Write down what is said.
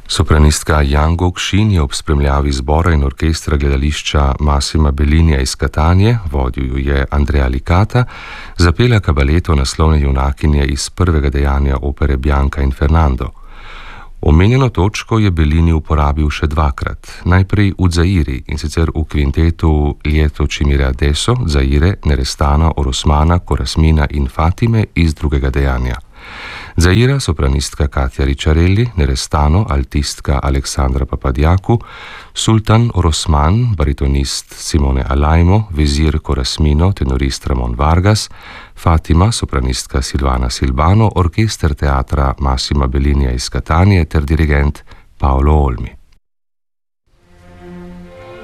Sopranistka Jan Gokšin je ob spremljavi zbora in orkestra gledališča Massima Bellinija iz Catanie, vodil ju je Andrea Licata, zapela kabaleto naslovne junakinje iz prvega dejanja opere Bianca in Fernando. Omenjeno točko je Bellini uporabil še dvakrat, najprej v Zairi, in sicer v kvintetu Lieto ci mira adesso, Zaire, Nerestana, Orosmana, Korasmina in Fatime iz drugega dejanja. Zaira, sopranistka Katja Ricciarelli, Nerestano, altistka Aleksandra Papadiaku, sultan Orosman, baritonist Simone Alaimo, vezir Korasmino, tenorist Ramon Vargas, Fatima, sopranistka Silvana Silbano, orkester teatra Massima Bellinija iz Catanie ter dirigent Paolo Olmi.